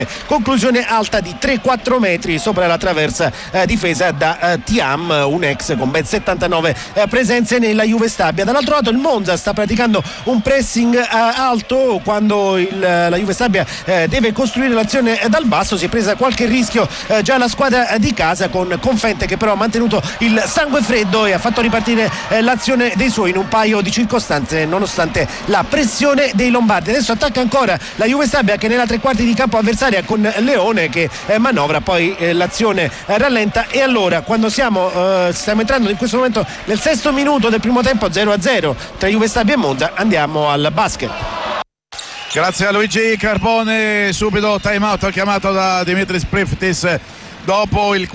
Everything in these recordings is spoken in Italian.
conclusione alta di 3-4 metri sopra la traversa difesa da Thiam, un ex con ben 79 presenze nella Juve Stabia. Dall'altro lato il Monza sta praticando un pressing alto quando la Juve Stabia deve costruire l'azione dal basso. Si è presa qualche rischio già la squadra di casa, con Confente che però ha mantenuto il sangue freddo e ha fatto ripartire l'azione dei suoi in un paio di circostanze nonostante la pressione dei lombardi. Adesso attacca ancora la Juve Stabia, che nella tre quarti di campo avversaria con Leone che manovra, poi l'azione rallenta e allora quando stiamo entrando in questo momento nel sesto minuto del primo tempo, 0-0 tra Juve Stabia e Monza. Andiamo al basket. Grazie a Luigi Carbone. Subito time out chiamato da Dimitris Priftis dopo il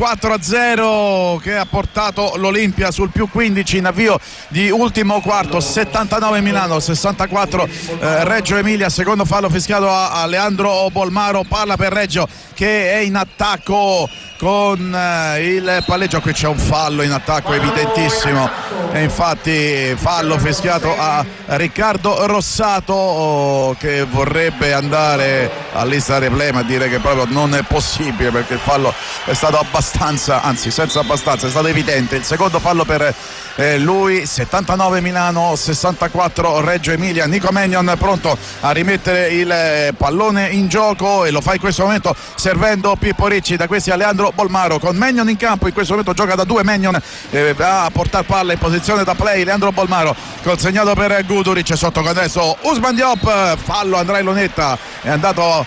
4-0 che ha portato l'Olimpia sul più 15 in avvio di ultimo quarto. 79 Milano, 64 Reggio Emilia. Secondo fallo fischiato a Leandro Bolmaro. Palla per Reggio che è in attacco con il palleggio. Qui c'è un fallo in attacco evidentissimo e infatti fallo fischiato a Riccardo Rossato, che vorrebbe andare all'ista replay ma dire che proprio non è possibile perché il fallo è stato abbastanza, anzi senza abbastanza, è stato evidente. Il secondo fallo per lui. 79 Milano, 64 Reggio Emilia. Nico Magnon pronto a rimettere il pallone in gioco e lo fa in questo momento servendo Pippo Ricci. Da questi a Leandro Bolmaro con Magnon in campo. In questo momento gioca da due Magnon, va a portare palla in posizione da play Leandro Bolmaro, consegnato per Guduric sotto canestro Ousmane Diop. Fallo Andrea Lonetta, è andato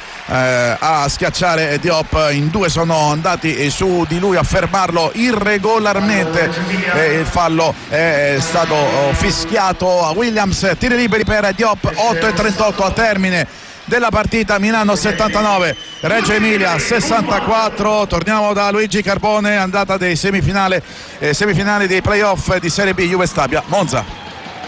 a schiacciare Diop. In due sono andati su di lui a fermarlo irregolarmente il fallo è stato fischiato a Williams. Tiri liberi per Diop. 8:38 al termine della partita. Milano 79 Reggio Emilia 64. Torniamo da Luigi Carbone. Andata dei semifinali dei playoff di Serie B Juve Stabia Monza.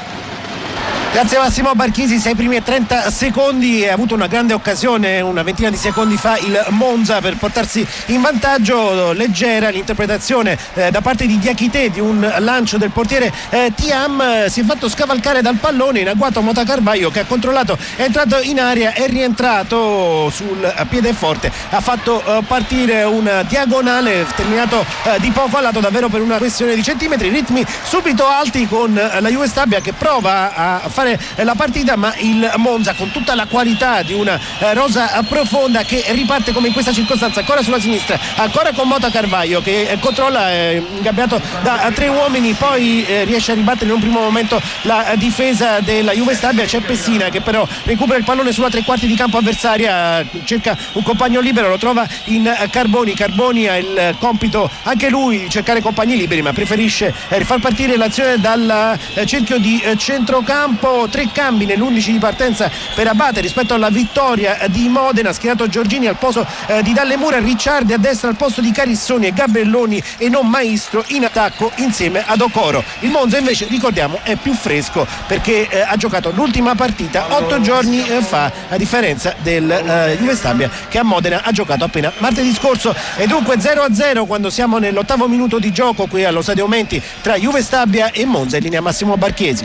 Grazie Massimo Barchisi. 6 primi e 30 secondi. Ha avuto una grande occasione una ventina di secondi fa il Monza per portarsi in vantaggio. Leggera l'interpretazione da parte di Diachité di un lancio del portiere Thiam. Si è fatto scavalcare dal pallone, in agguato Mota Carvaio che ha controllato, è entrato in area, è rientrato sul piede forte, ha fatto partire un diagonale terminato di poco a lato, davvero per una questione di centimetri. Ritmi subito alti con la Juve Stabia che prova a fare la partita, ma il Monza con tutta la qualità di una rosa profonda che riparte come in questa circostanza, ancora sulla sinistra, ancora con Mota Carvaio che controlla, ingabbiato da tre uomini, poi riesce a ribattere in un primo momento la difesa della Juve Stabia. C'è Pessina che però recupera il pallone sulla tre quarti di campo avversaria, cerca un compagno libero, lo trova in Carboni ha il compito anche lui di cercare compagni liberi, ma preferisce rifar partire l'azione dal cerchio di centrocampo. Tre cambi nell'11 di partenza per Abate rispetto alla vittoria di Modena. Schierato Giorgini al posto di Dalle Mura, Ricciardi a destra al posto di Carissoni e Gabelloni e non Maestro in attacco insieme ad Okoro. Il Monza invece, ricordiamo, è più fresco perché ha giocato l'ultima partita 8 giorni fa, a differenza del Juve Stabia che a Modena ha giocato appena martedì scorso. E dunque 0-0 quando siamo nell'8° minuto di gioco qui allo Stadio Menti tra Juve Stabia e Monza. In linea Massimo Barchesi.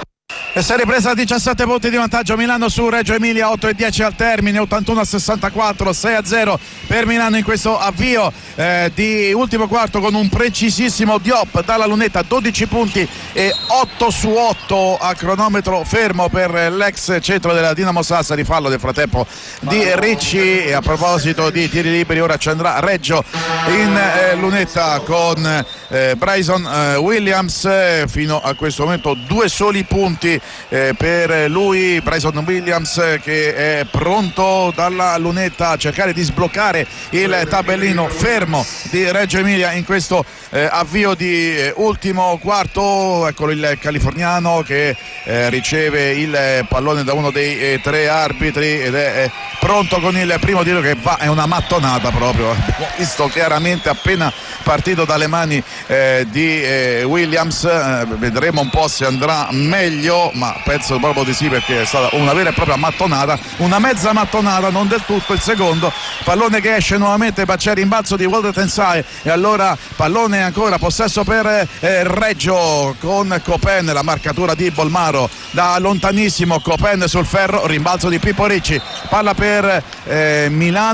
E si è ripresa a 17 punti di vantaggio Milano su Reggio Emilia. 8:10 al termine, 81-64, 6-0 per Milano in questo avvio di ultimo quarto, con un precisissimo Diop dalla lunetta, 12 punti e 8 su 8 a cronometro fermo per l'ex centro della Dinamo Sassari. Fallo del frattempo di Ricci. E a proposito di tiri liberi, ora ci andrà Reggio in lunetta con Bryson Williams. Fino a questo momento 2 soli punti per lui, Bryson Williams, che è pronto dalla lunetta a cercare di sbloccare il tabellino fermo di Reggio Emilia in questo avvio di ultimo quarto. Eccolo il californiano che riceve il pallone da uno dei tre arbitri ed è pronto con il primo tiro che va, è una mattonata proprio, abbiamo visto chiaramente appena partito dalle mani di Williams. Vedremo un po' se andrà meglio, ma penso proprio di sì, perché è stata una vera e propria mattonata, una mezza mattonata, non del tutto. Il secondo pallone che esce nuovamente, ma c'è rimbalzo di Walter Tensai e allora pallone ancora, possesso per Reggio con Copen, la marcatura di Bolmaro da lontanissimo, Copen sul ferro, rimbalzo di Pippo Ricci, palla per Milano.